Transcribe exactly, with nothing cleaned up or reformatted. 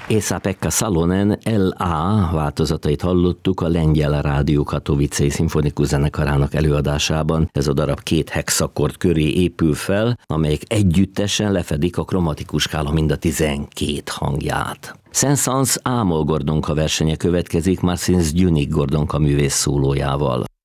Esa-Pekka Salonen el á változatait hallottuk a Lengyel Rádió Katowicei Szimfonikus Zenekarának előadásában. Ez a darab két hexakord köré épül fel, amelyek együttesen lefedik a kromatikus skála mind a tizenkét hangját. Saint-Saëns Ámol Gordonka versenye következik Marcin Zduněk Gordonka művész szólójával.